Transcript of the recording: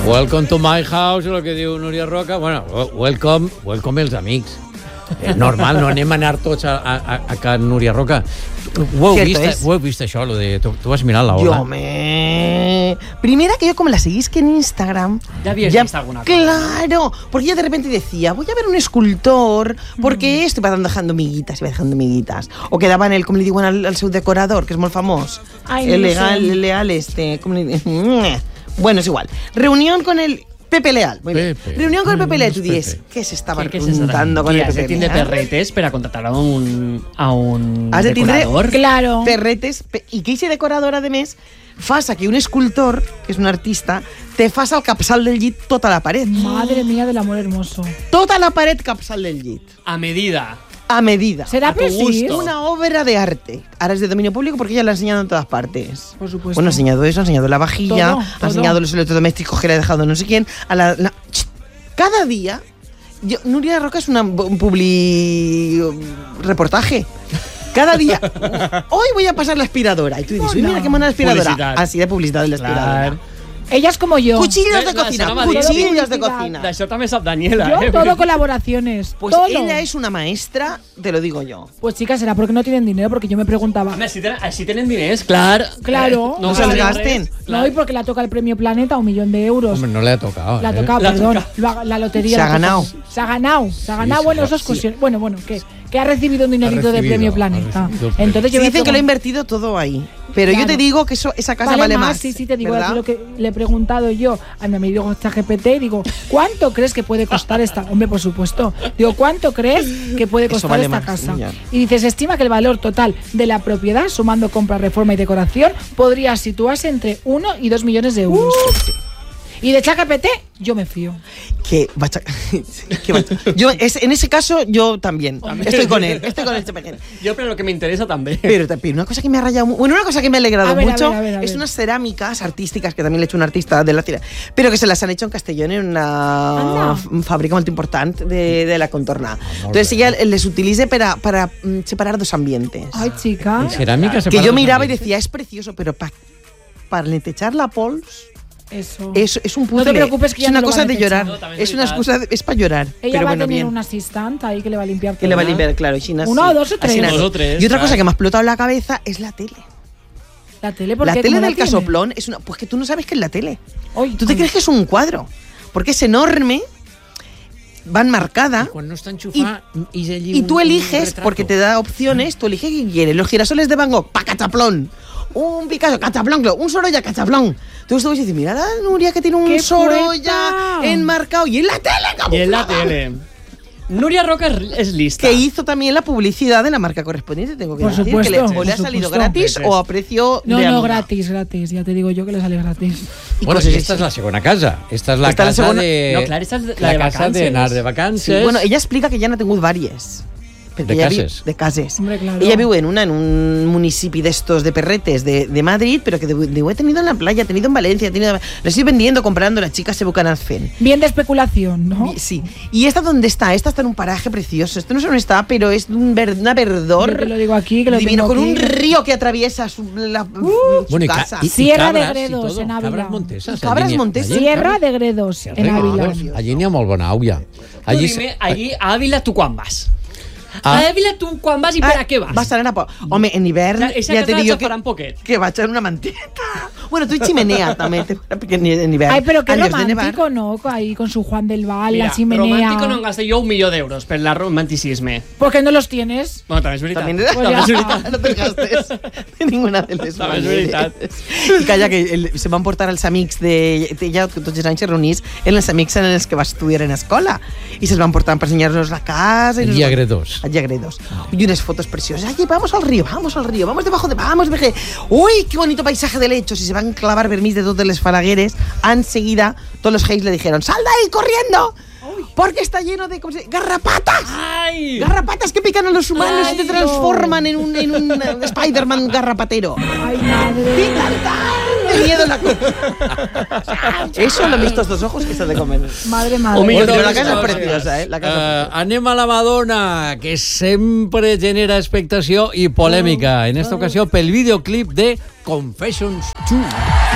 Welcome to my house, el que diu Núria Roca. Bueno, welcome els amics. És normal, no anem a anar tots a Can Núria Roca. Ho heu vist això, lo de... Tu vas mirar la obra? Primera que yo como la seguís que en Instagram... Ya habías visto alguna cosa. Claro, porque ella de repente decía, voy a ver un escultor, porque esto iba dejando miguitas. O quedaban el, como le digo al seu decorador, que es muy famoso. Ay, el no leal bueno, es igual. Reunión con el... Pepe Leal. Muy bien. Reunión con el Pepe Leal. Tú dices, ¿qué se estaba preguntando con el Pepe Leal? ¿Has de tindre perretes per a contratar a un Has de tindre, decorador? Claro. Perretes. I que ese decorador, a més, fa que un escultor, que és un artista, te fa al capçal del llit tota la paret. Madre mía del amor hermoso. Tota la paret capçal del llit. A medida. A medida. ¿Será A tu preciso? gusto. Una obra de arte. Ahora es de dominio público porque ella la ha enseñado en todas partes. Por supuesto. Bueno, ha enseñado eso, ha enseñado la vajilla, Todo. ha enseñado los electrodomésticos que le ha dejado no sé quién. Cada día, Núria Roca es un publi reportaje. Cada día, hoy voy a pasar la aspiradora. Y tú dices, uy, mira qué mona la aspiradora. Publicidad. Así de publicidad de la aspiradora. Clar. Ella es como yo. Cuchillos de La cocina, Sara cuchillos de Madrid. cocina. D'això també sap Daniela, Yo todo colaboraciones. Pues todo. ella es una maestra, te lo digo yo. Pues chicas, será porque no tienen dinero, porque yo me preguntaba. Home, si tenen diners, clar. Claro. No se'ls gasten. No, y porque la toca el premio Planeta, 1 millón de euros. Hombre, no le ha tocado. La ha tocado, La perdón. toca. La lotería. Se ha la toca. ganado. Se ha ganado. Se ha ganado. Sí, Bueno, sí, eso es sí. cuestión. Bueno, que ha recibido un dinerito de recibido, premio ha Planeta. recibido. Entonces Se yo me dice que lo ha pregunto- invertido todo ahí. Pero Claro. yo te digo que esa casa vale más. Sí, te digo, ¿verdad? aquí lo que le he preguntado yo a mi amigo ChatGPT, digo, ¿cuánto crees que puede costar esta? Hombre, por supuesto. Digo, ¿cuánto crees que puede Eso costar vale esta más, casa? ya. Y dice, se estima que el valor total de la propiedad, sumando compra, reforma y decoración, podría situarse entre 1 y 2 millones de euros. Y de ChatGPT, yo me fío. En ese caso, yo también. Estoy con él. Jo, però el que m'interessa també. Pero una cosa que me ha rayado, bueno, una cosa que me ha alegrado A ver, mucho a ver. es unas cerámicas artísticas que también le ha hecho un artista de la tira, pero que se las han hecho en Castellón en una fábrica muy importante de la contorna. Entonces ella les utiliza para separar dos ambientes. Ay, chica. Cerámica Que yo miraba y decía, es precioso, pero para netechar la pols Eso. es un puzzle. No te preocupes que es ya una no lo cosa va a de netechar. llorar. No, también Es es una verdad. excusa, es para llorar. Ella pero va bueno, a tener bien. un asistente ahí que le va a limpiar todo. Que le va a limpiar, claro. Una o dos o tres. Así, Dos o tres, Y otra claro. cosa que me ha explotado la cabeza es la tele. La tele, ¿por La qué? tele ¿Cómo la del tiene? casoplón es una... Pues que tú no sabes qué es la tele. Ay, Tú te crees que es un cuadro. Porque es enorme, va enmarcada. Cuando está enchufada Y tú eliges, porque te da opciones, tú eliges qué quieres. Los girasoles de Van Gogh, pa' cachaplón. Un Picasso, cachaplón. Un Sorolla, cachaplón. Entonces tú vas a decir, mira la Núria que tiene un ¡Qué Sorolla fuerte! enmarcado. Y en la tele, I en la camuflada. tele. Núria Roca és lista. Que hizo también la publicidad de la marca correspondiente, tengo que Por decir. supuesto, que le, o por le ha salido supuesto. gratis o a precio No, de no, amiga. gratis. Ya te digo yo que le sale gratis. Y Bueno, cosas sí, esta así. es la segunda casa. Esta es la Esta es la casa segona- de... No, clar, esta és la la de casa de vacances. anar de vacances. Sí, bueno, ella explica que ya no tengo varias. De ella cases. de cases. Hombre, claro. Ella vive en un municipio de estos de perretes de Madrid, pero que he tenido en la playa, he tenido en Valencia, la estoy vendiendo, comprando, las chicas se buscan al fen. Bien de especulación, ¿no? Sí. ¿Y esta dónde está? Esta está en un paraje precioso. Esto no sé dónde está, pero es una verdor. Yo te lo digo aquí, que lo divino, tengo con un aquí. río que atraviesa su Bueno, casa. Sierra de cabras y Gredos, todo. en Ávila. Cabras monteses. Y cabras allí n'hi ha- monteses. allí- Sierra de Gredos, en Regla, Ávila. Allí n'hi ha molt bona àvia. Tu dime, allí a Ávila tu quan vas? A Ávila tu quan vas i per a què vas? Va a estar a Home, en hivern, Esa ya te casa digo la faran poquet. que va a echar una mantita. Bueno, tú y chimenea también, porque en hivern. Ay, pero qué años de nevar. romántico, ¿no? Ahí con su Juan del Val, Mira, la chimenea. romàntico no en gasté jo 1 milió d'euros per la romanticisme. ¿Por qué no los tienes? Bueno, també és veritat. También Pues ya és está. veritat. no te gastes de ninguna de les També és maneres. veritat. I calla, que se van portar els amics de... Ella tots els anys se reunís en els amics en els que va estudiar en escola. I se'ls van portar per ensenyar-nos la casa. Allí a Gredos. Allí a Gredos. Y unas fotos preciosas. Oye, vamos al río, vamos debajo de... Vamos, veje. Uy, qué bonito paisaje de lechos. Y se van a clavar vermís de todos los falagueres. Enseguida, todos los gays le dijeron, ¡sal de ahí, corriendo! Porque está lleno de garrapatas. Ai! Garrapatas que pican a los humanos Ay, y te no. transforman en un Spider-Man garrapatero. Ay, madre. ¡Y tan! De miedo la cosa. Eso lo han visto estos ojos que se ha de comer. Madre, Un madre. millón Pero la d'euros. casa es preciosa, ¿eh? La casa es preciosa. Anem a la Madonna, que sempre genera expectació i polèmica. En esta ocasió pel videoclip de Confessions 2.